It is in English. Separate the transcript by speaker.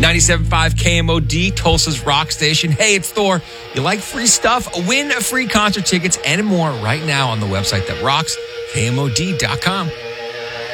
Speaker 1: 97.5 KMOD, Tulsa's rock station. Hey, it's Thor. You like free stuff? Win free concert tickets and more right now on the website that rocks, KMOD.com.